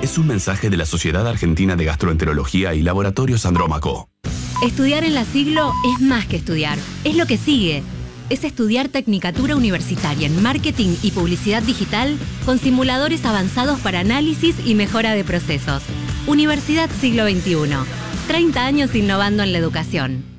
es un mensaje de la Sociedad Argentina de Gastroenterología y Laboratorios Andrómaco. Estudiar en la Siglo es más que estudiar, es lo que sigue. Es estudiar Tecnicatura Universitaria en Marketing y Publicidad Digital con simuladores avanzados para análisis y mejora de procesos. Universidad Siglo XXI. 30 años innovando en la educación.